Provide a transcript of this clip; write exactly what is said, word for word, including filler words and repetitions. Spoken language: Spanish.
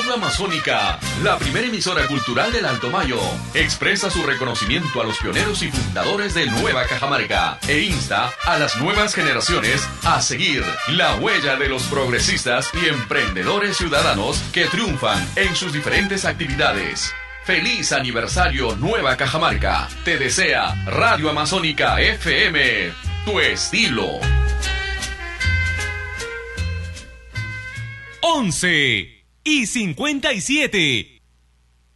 Radio Amazónica, la primera emisora cultural del Alto Mayo, expresa su reconocimiento a los pioneros y fundadores de Nueva Cajamarca e insta a las nuevas generaciones a seguir la huella de los progresistas y emprendedores ciudadanos que triunfan en sus diferentes actividades. ¡Feliz aniversario Nueva Cajamarca! Te desea Radio Amazónica F M, tu estilo. once y cincuenta y siete.